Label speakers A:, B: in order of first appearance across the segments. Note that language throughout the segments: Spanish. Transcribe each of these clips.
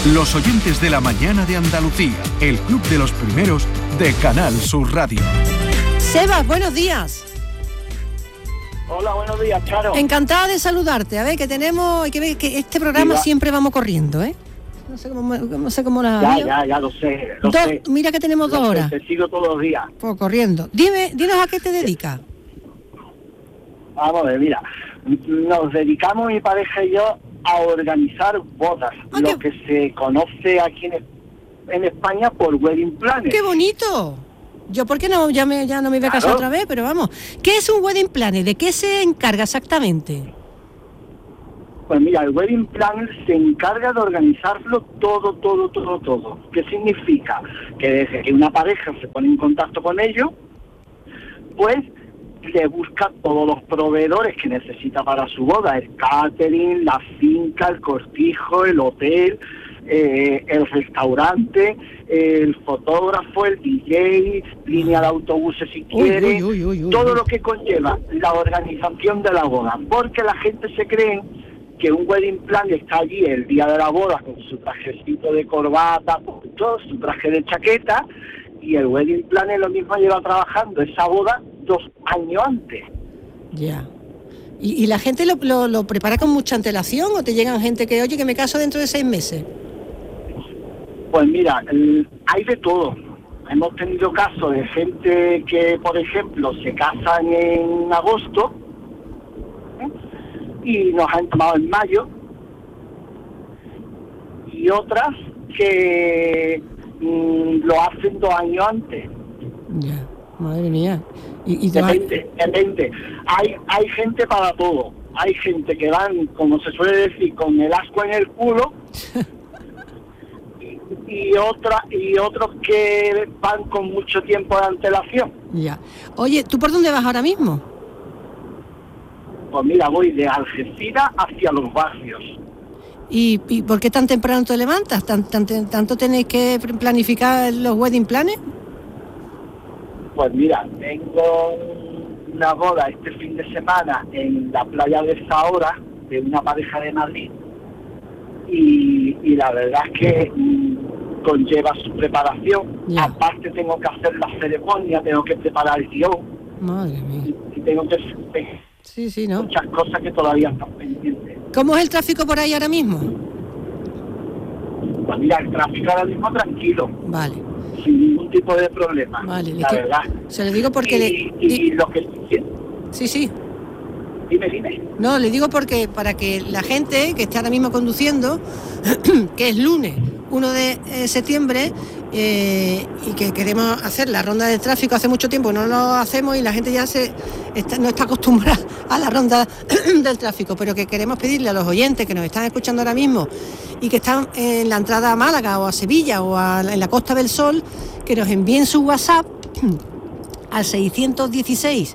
A: Los oyentes de la mañana de Andalucía, el club de los primeros de Canal Sur Radio.
B: Sebas, buenos días.
C: Hola, buenos días, Charo.
B: Encantada de saludarte. A ver, que tenemos, hay que ver que este programa siempre vamos corriendo, ¿eh? No sé cómo la...
C: Ya, lo sé.
B: Mira que tenemos 2 horas.
C: Te sigo todos los días.
B: Pues corriendo. Dinos a qué te dedicas.
C: Vamos a ver, mira. Nos dedicamos, mi pareja y yo, a organizar bodas. Lo que se conoce aquí en España por wedding planner.
B: ¡Qué bonito! Yo, ¿por qué no? Ya no me voy a casar otra vez, pero vamos. ¿Qué es un wedding planner? ¿De qué se encarga exactamente?
C: Pues mira, el wedding planner se encarga de organizarlo todo. ¿Qué significa? Que desde que una pareja se pone en contacto con ellos, pues le busca todos los proveedores que necesita para su boda: el catering, la finca, el cortijo, el hotel, el restaurante, el fotógrafo, el DJ, línea de autobuses si quiere, todo lo que conlleva la organización de la boda, porque la gente se cree que un wedding planner está allí el día de la boda con su trajecito de corbata, todo, su traje de chaqueta, y el wedding planner lo mismo lleva trabajando esa boda 2 años antes.
B: Ya. ¿Y la gente lo prepara con mucha antelación o te llegan gente que, oye, que me caso dentro de 6 meses?
C: Pues mira, hay de todo. Hemos tenido casos de gente que, por ejemplo, se casan en agosto, y nos han tomado en mayo, y otras que lo hacen 2 años antes.
B: Ya, madre mía.
C: Depende. Hay gente para todo. Hay gente que van, como se suele decir, con el ascua en el culo, y otros que van con mucho tiempo de antelación.
B: Ya. Oye, ¿tú por dónde vas ahora mismo?
C: Pues mira, voy de Algeciras hacia los barrios.
B: ¿Y por qué tan temprano te levantas? ¿Tanto tenéis que planificar los wedding planes?
C: Pues mira, tengo una boda este fin de semana en la playa de Zahora, de una pareja de Madrid, y la verdad es que conlleva su preparación.
B: Ya.
C: Aparte tengo que hacer la ceremonia, tengo que preparar el guión.
B: Madre mía.
C: Y tengo que...
B: Sí, ¿no?
C: Muchas cosas que todavía están pendientes.
B: ¿Cómo es el tráfico por ahí ahora mismo?
C: Pues mira, el tráfico ahora mismo tranquilo.
B: Vale.
C: Sin ningún tipo de problema.
B: Vale.
C: La verdad.
B: Se lo digo porque...
C: Y lo que...
B: Sí.
C: Dime.
B: No, le digo porque para que la gente que esté ahora mismo conduciendo, que es lunes 1 de septiembre, y que queremos hacer la ronda de tráfico, hace mucho tiempo no lo hacemos y la gente ya no está acostumbrada a la ronda del tráfico, pero que queremos pedirle a los oyentes que nos están escuchando ahora mismo y que están en la entrada a Málaga o a Sevilla o en la Costa del Sol, que nos envíen su WhatsApp al 616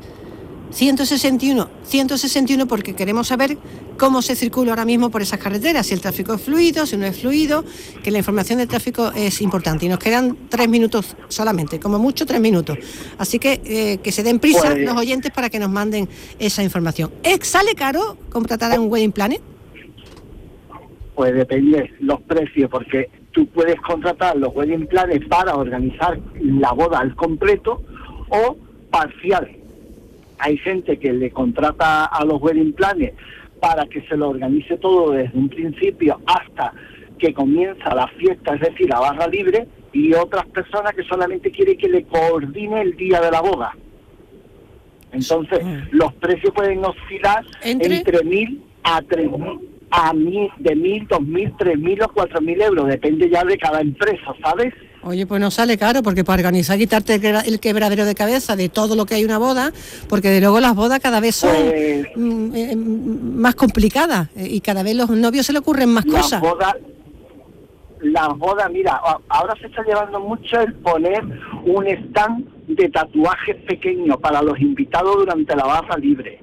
B: 161, porque queremos saber cómo se circula ahora mismo por esas carreteras, si el tráfico es fluido, si no es fluido, que la información del tráfico es importante. Y nos quedan 3 minutos solamente, como mucho 3 minutos. Así que se den prisa los oyentes para que nos manden esa información. ¿Sale caro contratar a un wedding planner?
C: Pues depende los precios, porque tú puedes contratar los wedding planners para organizar la boda al completo o parcial. Hay gente que le contrata a los wedding planners para que se lo organice todo desde un principio hasta que comienza la fiesta, es decir, la barra libre, y otras personas que solamente quieren que le coordine el día de la boda. Entonces, los precios pueden oscilar entre 1.000 a 3.000, de 1.000, 2.000, 3.000 o 4.000 euros, depende ya de cada empresa, ¿sabes?
B: Oye, pues no sale caro, porque para organizar, quitarte el quebradero de cabeza de todo lo que hay una boda, porque de luego las bodas cada vez son más complicadas y cada vez los novios se le ocurren más cosas.
C: Las bodas, mira, ahora se está llevando mucho el poner un stand de tatuajes pequeños para los invitados durante la barra libre.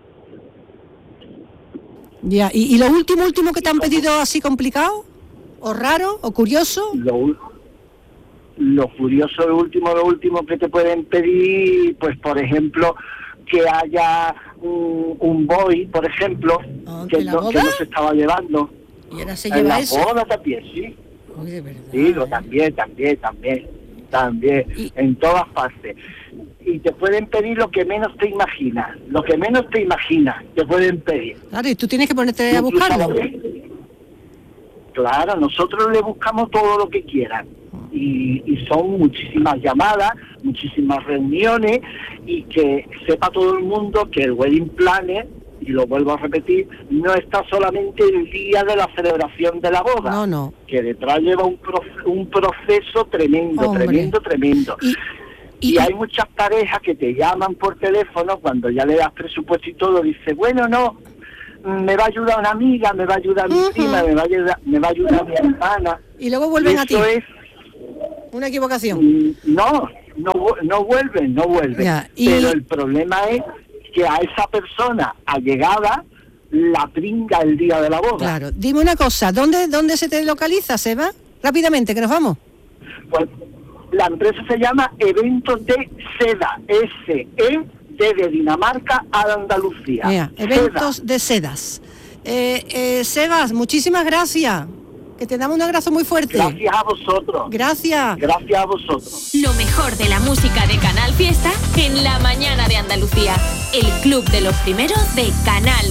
B: Ya, ¿y lo último que te han pedido así complicado? ¿O raro? ¿O curioso?
C: Lo curioso, lo último que te pueden pedir, pues por ejemplo, que haya un boy, por ejemplo, que no se estaba llevando.
B: ¿Y ahora se lleva eso?
C: En la boda también, sí.
B: Uy, de verdad.
C: Digo, también, en todas partes. Y te pueden pedir lo que menos te imaginas, te pueden pedir.
B: Claro, y tú tienes que ponerte a buscarlo.
C: Claro, nosotros le buscamos todo lo que quieran. Y son muchísimas llamadas, muchísimas reuniones, y que sepa todo el mundo que el Wedding Planner, y lo vuelvo a repetir, no está solamente el día de la celebración de la boda,
B: no.
C: que detrás lleva un proceso tremendo,
B: Hombre.
C: tremendo. Y hay muchas parejas que te llaman por teléfono cuando ya le das presupuesto y todo, dice, bueno, no, me va a ayudar una amiga, me va a ayudar mi prima, me va a ayudar mi hermana.
B: Y luego vuelven a ti.
C: Eso es
B: una equivocación.
C: No vuelven.
B: Ya,
C: Pero el problema es que a esa persona allegada la pringa el día de la boda.
B: Claro. Dime una cosa, ¿dónde se te localiza, Seba? Rápidamente, que nos vamos.
C: Pues la empresa se llama Eventos de Seda, S-E de Dinamarca a Andalucía.
B: Mira, Eventos de Sedas. Sebas, muchísimas gracias. Que te damos un abrazo muy fuerte.
C: Gracias a vosotros.
B: Gracias.
C: Gracias a vosotros.
D: Lo mejor de la música de Canal Fiesta en la mañana de Andalucía. El club de los primeros de Canal